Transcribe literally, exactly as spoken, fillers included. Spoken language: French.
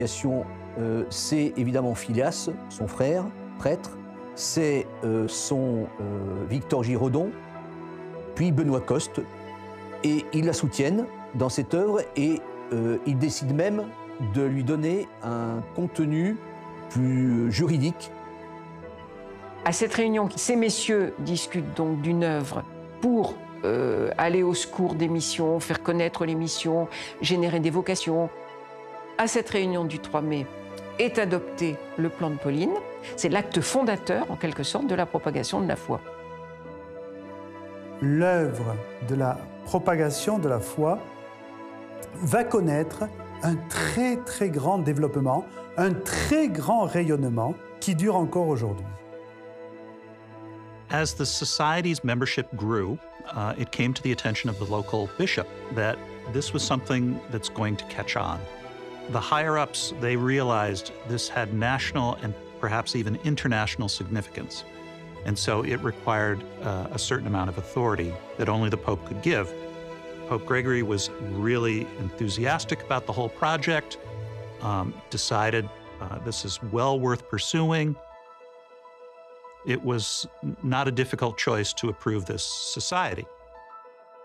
Euh, c'est évidemment Phileas, son frère, prêtre, c'est euh, son euh, Victor Giraudon, puis Benoît Coste, et ils la soutiennent dans cette œuvre et euh, ils décident même de lui donner un contenu plus juridique. À cette réunion, ces messieurs discutent donc d'une œuvre pour euh, aller au secours des missions, faire connaître les missions, générer des vocations. À cette réunion du trois mai est adopté le plan de Pauline. C'est l'acte fondateur, en quelque sorte, de la propagation de la foi. L'œuvre de la propagation de la foi va connaître un très très grand développement, un très grand rayonnement qui dure encore aujourd'hui. As the society's membership grew, uh, it came to the attention of the local bishop that this was something that's going to catch on. The higher-ups, they realized this had national and perhaps even international significance. And so it required uh, a certain amount of authority that only the Pope could give. Pope Gregory was really enthusiastic about the whole project, um, decided uh, this is well worth pursuing. It was not a difficult choice to approve this society.